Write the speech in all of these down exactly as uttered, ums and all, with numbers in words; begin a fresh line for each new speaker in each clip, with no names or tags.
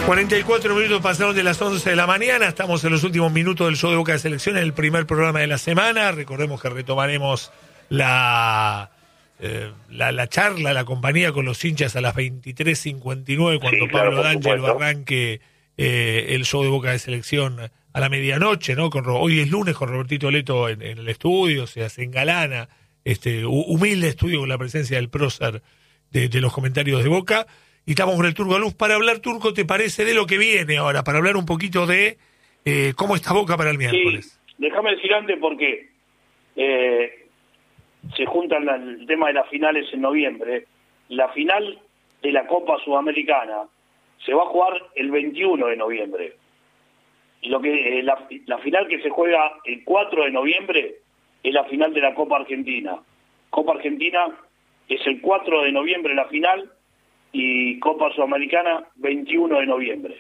cuarenta y cuatro minutos pasaron de las once de la mañana. Estamos en los últimos minutos del show de Boca de Selección, en el primer programa de la semana. Recordemos que retomaremos la, eh, la, la charla, la compañía con los hinchas a las veintitrés cincuenta y nueve, cuando sí, claro, Pablo D'Angelo arranque eh, el show de Boca de Selección a la medianoche, ¿no? Con, hoy es lunes con Robertito Leto en, en el estudio, o sea, se engalana este humilde estudio con la presencia del prócer de, de los comentarios de Boca. Y estamos con el Turco Aluf para hablar, Turco, ¿te parece de lo que viene ahora? Para hablar un poquito de eh, cómo está Boca para el miércoles.
Sí, déjame decir antes porque eh, se juntan la, el tema de las finales en noviembre. La final de la Copa Sudamericana se va a jugar el veintiuno de noviembre. Y lo que eh, la, la final que se juega el cuatro de noviembre es la final de la Copa Argentina. Copa Argentina es el cuatro de noviembre la final, y Copa Sudamericana veintiuno de noviembre.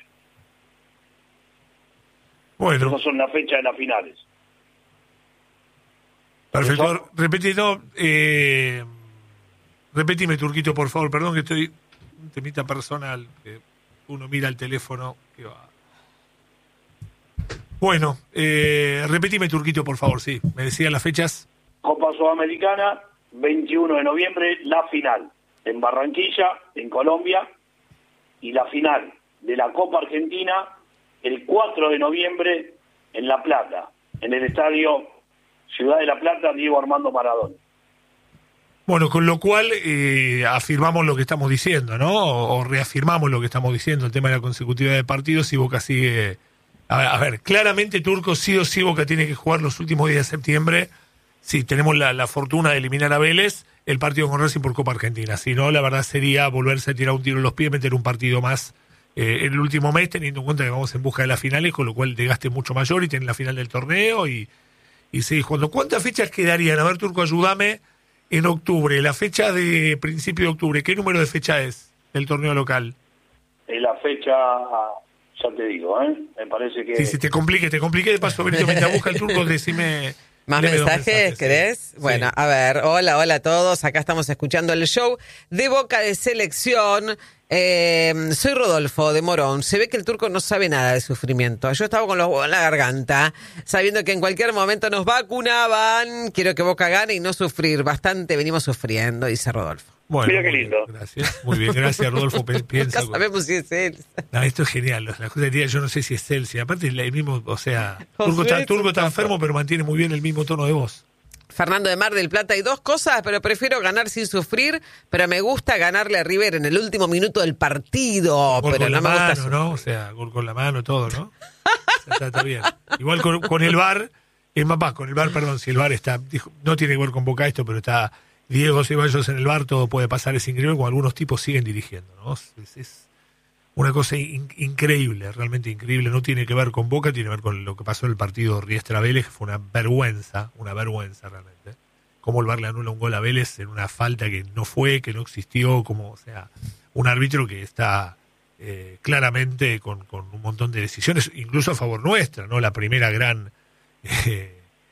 Bueno.
Esas son las fechas de las finales.
Perfecto. Repetido, eh, repetime, Turquito, por favor. Perdón que estoy un temita personal, que uno mira el teléfono. Que va. Bueno, eh, repetime, Turquito, por favor, sí. Me decían las fechas.
Copa Sudamericana, veintiuno de noviembre, la final. En Barranquilla, en Colombia, y la final de la Copa Argentina el cuatro de noviembre en La Plata, en el estadio Ciudad de La Plata, Diego Armando Maradona.
Bueno, con lo cual eh, afirmamos lo que estamos diciendo, ¿no? O, o reafirmamos lo que estamos diciendo, el tema de la consecutividad de partidos, y Boca sigue... A ver, a ver, claramente Turco sí o sí Boca tiene que jugar los últimos días de septiembre. Sí, tenemos la, la fortuna de eliminar a Vélez, el partido con Racing por Copa Argentina. Si no, la verdad sería volverse a tirar un tiro en los pies, meter un partido más eh, en el último mes, teniendo en cuenta que vamos en busca de las finales, con lo cual el desgaste es mucho mayor y tienen la final del torneo y, y seguir jugando. ¿Cuántas fechas quedarían? A ver, Turco, ayúdame. En octubre, la fecha de principio de octubre, ¿qué número de fecha es el torneo local?
Es la fecha, ya te digo, ¿eh? Me parece que...
Sí, si te complique, te complique, de paso, Benito, mientras busca el Turco, decime...
¿Más mensajes, mensajes, querés? Sí. Bueno, a ver, hola, hola a todos. Acá estamos escuchando el show de Boca de Selección. Eh, soy Rodolfo de Morón. Se ve que el Turco no sabe nada de sufrimiento. Yo estaba con los huevos en la garganta, sabiendo que en cualquier momento nos vacunaban. Quiero que Boca gane y no sufrir. Bastante venimos sufriendo, dice Rodolfo.
Bueno, mira qué lindo.
Bien, gracias. Muy bien, gracias, Rodolfo. Piensa.
Nunca sabemos si es él.
No, esto es genial. La cosa de yo no sé si es él. Si aparte el mismo, o sea, Turco está, Turco está enfermo, pero mantiene muy bien el mismo tono de voz.
Fernando de Mar del Plata, hay dos cosas, pero prefiero ganar sin sufrir, pero me gusta ganarle a River en el último minuto del partido.
Gol
pero
con
no
la
me
mano,
gusta
¿no? O sea, gol con la mano, todo, ¿no? está, está bien. Igual con, con el V A R, es más, más, con el V A R, perdón, si el V A R está, dijo, no tiene que ver con Boca esto, pero está Diego Ceballos en el V A R, todo puede pasar, es increíble, como algunos tipos siguen dirigiendo, ¿no? Es, es una cosa in, increíble, realmente increíble, no tiene que ver con Boca, tiene que ver con lo que pasó en el partido Riestra-Vélez, que fue una vergüenza, una vergüenza realmente. Cómo el V A R le anula un gol a Vélez en una falta que no fue, que no existió, como, o sea, un árbitro que está eh, claramente con, con un montón de decisiones, incluso a favor nuestra, ¿no? La primera gran... Eh,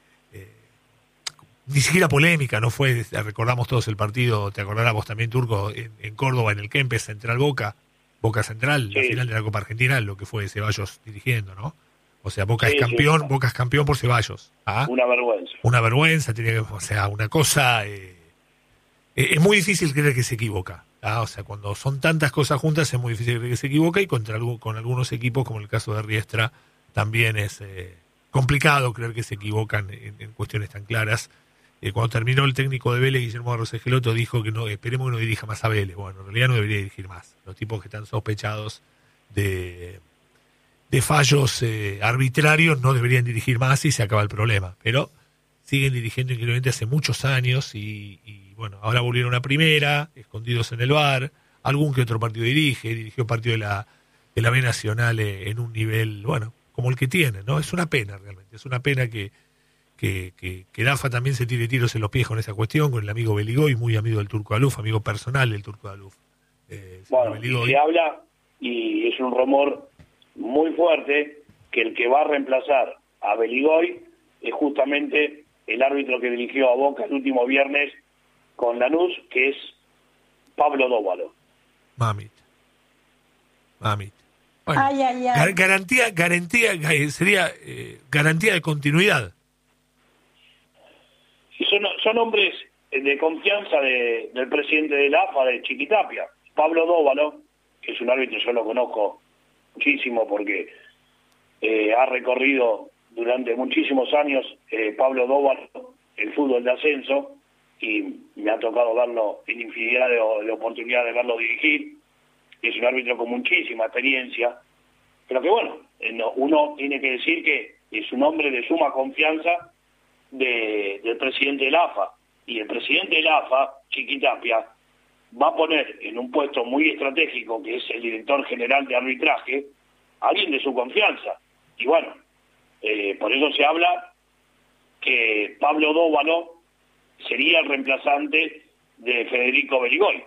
ni siquiera polémica, no fue, recordamos todos el partido, te acordarás vos también, Turco, en, en Córdoba, en el Kempes, Central Boca, Boca Central, sí. La final de la Copa Argentina, lo que fue Ceballos dirigiendo, ¿no? O sea, Boca sí, es campeón, sí. Boca es campeón por Ceballos. ¿Ah?
Una vergüenza.
Una vergüenza, tenía que, o sea, una cosa... Eh, eh, es muy difícil creer que se equivoca. ¿ah? O sea, cuando son tantas cosas juntas es muy difícil creer que se equivoca, y contra algo, con algunos equipos, como el caso de Riestra, también es eh, complicado creer que se equivocan en, en cuestiones tan claras. Eh, cuando terminó el técnico de Vélez, Guillermo Barros Esqueloto, dijo que no, esperemos que no dirija más a Vélez. Bueno, en realidad no debería dirigir más. Los tipos que están sospechados de, de fallos eh, arbitrarios no deberían dirigir más y se acaba el problema. Pero siguen dirigiendo increíblemente hace muchos años y, y bueno, ahora volvieron a primera, escondidos en el V A R. Algún que otro partido dirige, dirigió partido de la, de la B Nacional eh, en un nivel, bueno, como el que tiene, ¿no? Es una pena realmente, es una pena que Que, que, que Dafa también se tire tiros en los pies con esa cuestión, con el amigo Beligoy, muy amigo del Turco Aluf, amigo personal del Turco Aluf.
Eh, bueno, y se habla, y es un rumor muy fuerte, que el que va a reemplazar a Beligoy es justamente el árbitro que dirigió a Boca el último viernes con Lanús, que es Pablo Dóvalo.
Mamit. Mamit. Bueno,
ay, ay, ay.
Gar garantía, garantía, sería eh, garantía de continuidad.
Y son, son hombres de confianza de, del presidente de la A F A, de Chiquitapia, Pablo Dóvalo, que es un árbitro, yo lo conozco muchísimo porque eh, ha recorrido durante muchísimos años eh, Pablo Dóvalo el fútbol de ascenso, y me ha tocado verlo en infinidad de, de oportunidades de verlo dirigir. Es un árbitro con muchísima experiencia, pero que bueno, uno tiene que decir que es un hombre de suma confianza de, del presidente de la A F A, y el presidente de la A F A, Chiquitapia, va a poner en un puesto muy estratégico, que es el director general de arbitraje, a alguien de su confianza. Y bueno, eh, por eso se habla que Pablo Dóvalo sería el reemplazante de Federico Berigoy.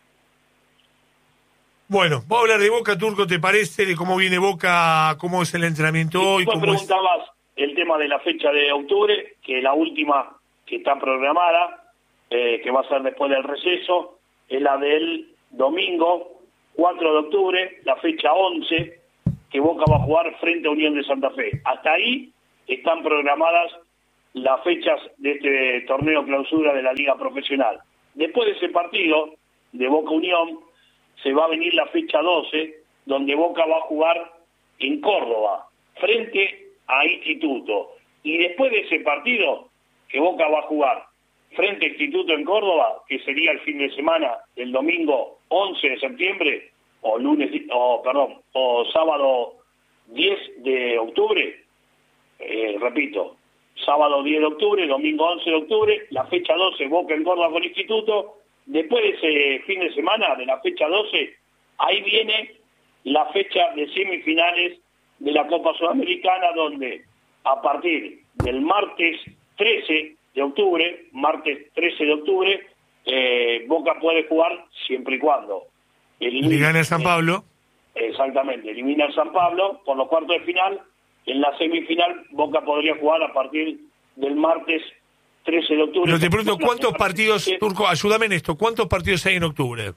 Bueno, vamos a hablar de Boca, Turco, ¿te parece? De cómo viene Boca, cómo es el entrenamiento hoy.
Tú me
cómo
preguntabas
es...
el tema de la fecha de octubre, que es la última que está programada, eh, que va a ser después del receso, es la del domingo cuatro de octubre, la fecha once, que Boca va a jugar frente a Unión de Santa Fe. Hasta ahí están programadas las fechas de este torneo clausura de la Liga Profesional. Después de ese partido de Boca Unión, se va a venir la fecha doce, donde Boca va a jugar en Córdoba, frente a Instituto. Y después de ese partido, que Boca va a jugar frente a Instituto en Córdoba, que sería el fin de semana del domingo once de septiembre, o lunes, o perdón, o sábado diez de octubre, eh, repito, sábado diez de octubre, domingo once de octubre, la fecha doce, Boca en Córdoba con Instituto. Después de ese fin de semana, de la fecha doce, ahí viene la fecha de semifinales de la Copa Sudamericana, donde a partir del martes trece de octubre, martes trece de octubre, eh, Boca puede jugar siempre y cuando
elimine, le gane a San Pablo.
Eh, exactamente, elimina a San Pablo por los cuartos de final. En la semifinal, Boca podría jugar a partir del martes trece de octubre.
Pero te pregunto, ¿cuántos partidos, que... Turco, ayúdame en esto, cuántos partidos hay en octubre?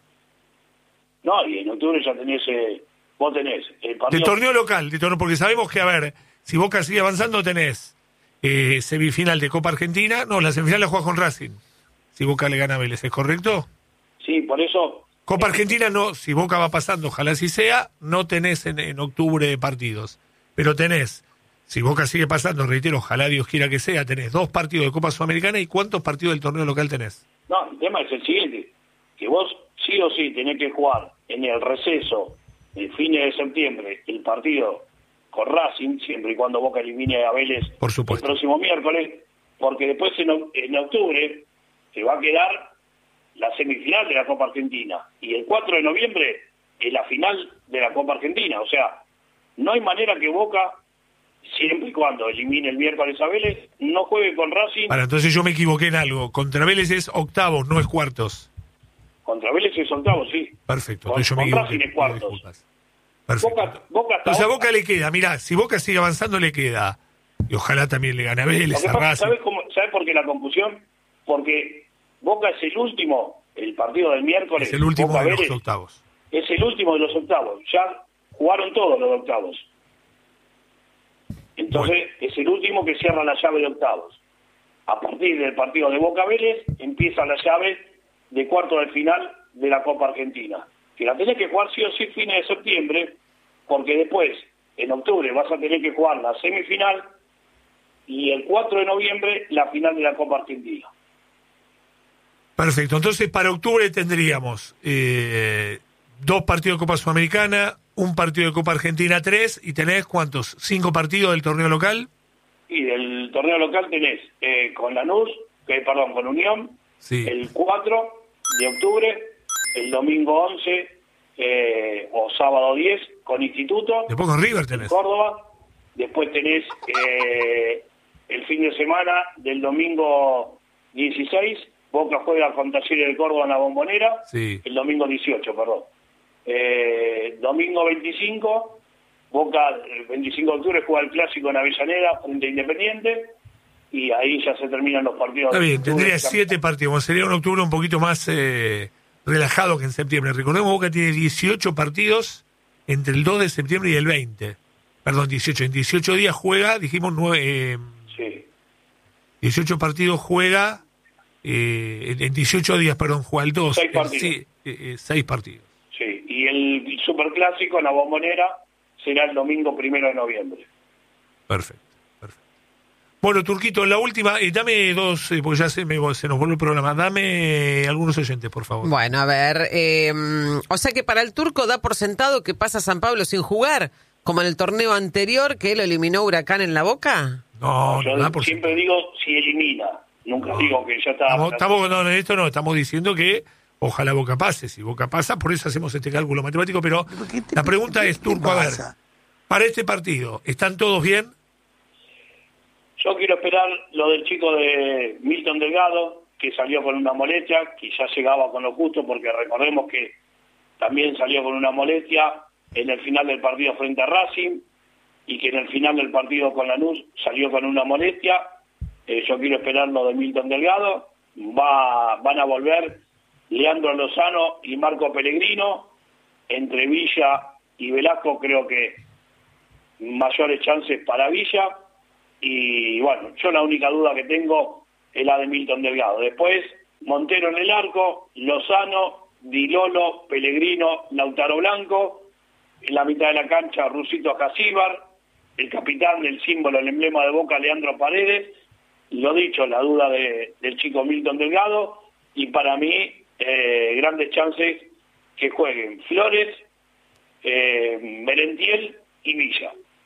No, y en octubre ya tenés, eh, vos tenés el partido...
De torneo local, de torneo, porque sabemos que, a ver, si Boca sigue avanzando, tenés eh, semifinal de Copa Argentina, no, la semifinal la juega con Racing, si Boca le gana a Vélez, ¿es correcto?
Sí, por eso...
Copa Argentina no, si Boca va pasando, ojalá así sea, no tenés en, en octubre partidos, pero tenés... Si Boca sigue pasando, reitero, ojalá Dios quiera que sea, tenés dos partidos de Copa Sudamericana, ¿y cuántos partidos del torneo local tenés?
No, el tema es el siguiente, que vos sí o sí tenés que jugar en el receso, el fin de septiembre, el partido con Racing, siempre y cuando Boca elimine a Vélez
Por supuesto.
el próximo miércoles, porque después en, en octubre se va a quedar la semifinal de la Copa Argentina, y el cuatro de noviembre es la final de la Copa Argentina. O sea, no hay manera que Boca, siempre y cuando elimine el miércoles a Vélez, no juegue con Racing.
Para, entonces yo me equivoqué en algo. Contra Vélez es octavos, no es cuartos.
Contra Vélez es octavos, sí.
Perfecto,
Con,
entonces yo me
con
equivoqué.
Racing es cuartos.
Perfecto.
Boca, Boca
entonces a Boca le queda, mirá, si Boca sigue avanzando le queda. Y ojalá también le gane a Vélez, a Racing.
¿Sabes cómo, ¿sabes por qué la confusión? Porque Boca es el último, el partido del miércoles.
Es el último
Boca
de los
Vélez,
octavos.
Es el último de los octavos. Ya jugaron todos los octavos. Entonces, bueno, es el último que cierra la llave de octavos. A partir del partido de Boca Vélez, empieza la llave de cuarto de final de la Copa Argentina. Que la tenés que jugar sí o sí fines de septiembre, porque después, en octubre, vas a tener que jugar la semifinal y el cuatro de noviembre la final de la Copa Argentina.
Perfecto, entonces para octubre tendríamos eh, dos partidos de Copa Sudamericana, un partido de Copa Argentina, tres, y tenés ¿cuántos? ¿Cinco partidos del torneo local?
Y del torneo local tenés eh, con Lanús, que perdón, con Unión,
sí.
El cuatro de octubre, el domingo once eh, o sábado diez con Instituto.
Después con River tenés.
Córdoba. Después tenés eh, el fin de semana del domingo dieciséis, Boca juega con Talleres de Córdoba en la Bombonera,
sí.
El domingo dieciocho, perdón. Eh, domingo veinticinco, Boca el veinticinco de octubre juega el clásico en Avellaneda frente a Independiente, y ahí ya se terminan los partidos.
Está bien, tendría siete partidos, sería un octubre un poquito más eh, relajado que en septiembre. Recordemos, Boca tiene dieciocho partidos entre el dos de septiembre y el veinte. Perdón, dieciocho. En dieciocho días juega, dijimos, nueve, eh,
Sí.
dieciocho partidos juega, eh, en dieciocho días, perdón, juega el dos.
Seis partidos.
Sí, eh, eh, seis partidos.
Sí, y el Superclásico en la Bombonera será el domingo primero de noviembre.
Perfecto, perfecto. Bueno, Turquito, la última, eh, dame dos, eh, porque ya se, me, se nos vuelve el programa, dame algunos oyentes, por favor.
Bueno, a ver, eh, o sea que para el Turco da por sentado que pasa San Pablo sin jugar, como en el torneo anterior que él eliminó Huracán en La Boca.
No,
Yo
no da por
siempre
sentado.
digo si elimina, nunca no. digo que ya está.
Estamos, estamos, no, en esto no, estamos diciendo que ojalá Boca pase. Si Boca pasa, por eso hacemos este cálculo matemático, pero la pregunta es, Turco, a ver, para este partido, ¿están todos bien?
Yo quiero esperar lo del chico de Milton Delgado, que salió con una molestia, que ya llegaba con lo justo, porque recordemos que también salió con una molestia en el final del partido frente a Racing, y que en el final del partido con Lanús salió con una molestia. Eh, yo quiero esperar lo de Milton Delgado. Va, van a volver Leandro Lozano y Marco Pellegrino. Entre Villa y Velasco creo que mayores chances para Villa. Y bueno, yo la única duda que tengo es la de Milton Delgado. Después, Montero en el arco, Lozano, Di Lolo, Pellegrino, Lautaro Blanco. En la mitad de la cancha, Rusito Casíbar, el capitán del símbolo, el emblema de Boca, Leandro Paredes. Lo dicho, la duda de, del chico Milton Delgado. Y para mí, eh, grandes chances que jueguen Flores, eh, Merentiel y Villa.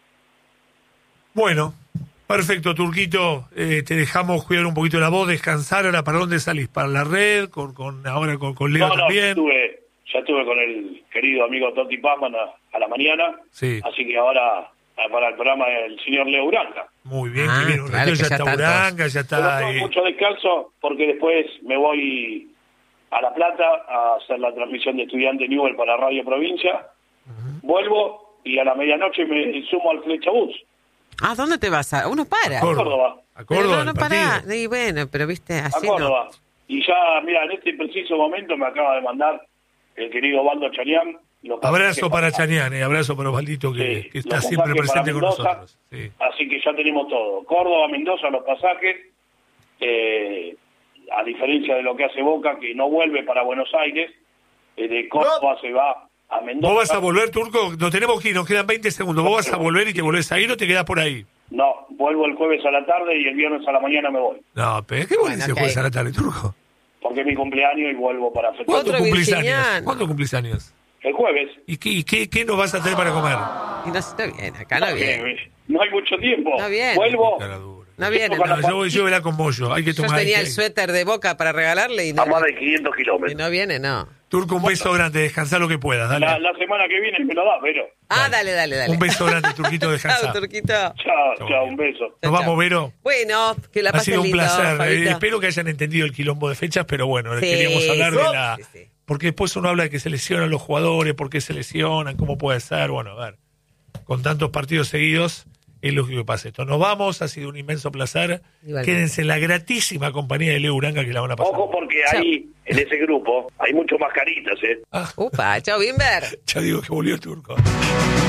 Bueno, perfecto, Turquito. Eh, te dejamos cuidar un poquito la voz, descansar. Ahora, ¿para dónde salís? ¿Para la red? ¿Con, con ahora con, con Leo
no, no,
también?
Ya estuve, ya estuve con el querido amigo Toti Pazman a, a la mañana.
Sí.
Así que ahora para el programa del señor Leo Uranga.
Muy bien,
Ah,
que bien.
claro,
ya,
que
está
ya
Uranga, ya está...
Pero
Eh...
mucho descanso porque después me voy a La Plata a hacer la transmisión de Estudiante Newell para Radio Provincia. Uh-huh. Vuelvo y a la medianoche me sumo al Flechabús.
¿Ah, dónde te vas? A... Uno para.
A Córdoba. A Córdoba.
No, no pará. Y bueno, pero viste, así
a Córdoba.
No.
Y ya, mira, en este preciso momento me acaba de mandar el querido Osvaldo Chanián.
Abrazo para Chanián, eh, abrazo para Osvaldito que, sí, que está siempre presente con nosotros. Sí.
Así que ya tenemos todo. Córdoba, Mendoza, los pasajes. Eh, a diferencia de lo que hace Boca, que no vuelve para Buenos Aires, eh, de Córdoba no. se va a Mendoza.
¿Vos vas a volver, Turco? Nos tenemos que ir, nos quedan veinte segundos. ¿Vos vas a volver y te volvés a ir o te quedás por ahí?
No, vuelvo el jueves a la tarde y el viernes a la mañana me voy.
No, pero ¿qué volvés bueno, el okay. jueves a la tarde, Turco?
Porque es mi cumpleaños y vuelvo para festejar.
¿Cuándo cumplís años? ¿Cuándo cumplís años?
El jueves.
¿Y qué, y qué, qué nos vas a tener para comer?
Y no está bien, acá no, no viene.
No hay mucho tiempo.
No viene.
Vuelvo.
No viene.
No, yo voy yo verá con bollo. Hay que tomar.
Yo tenía
que...
el suéter de Boca para regalarle y no.
A más de quinientos kilómetros.
Y no viene, no.
Turco, un beso grande. Descansá lo que puedas. Dale.
La, la semana que viene me lo da, Vero.
Ah, dale, dale, dale.
Un beso grande, Turquito. Descansá.
Chao, Turquito.
Chao, chao, un beso.
Nos chao. vamos, Vero.
Bueno, que la pasen
Ha sido un
lindo,
placer. Eh, espero que hayan entendido el quilombo de fechas, pero bueno, sí, queríamos hablar sí, de la... Sí, sí. Porque después uno habla de que se lesionan los jugadores, por qué se lesionan, cómo puede ser. Bueno, a ver, con tantos partidos seguidos, es lógico que pase esto. Nos vamos, ha sido un inmenso placer. Igual Quédense en la gratísima compañía de Leo Uranga que la van a pasar.
Ojo, porque chau. Ahí, en ese grupo, hay muchos mascaritas, ¿eh?
Ah. Upa, chao, Bimber.
Ya digo que volvió el Turco.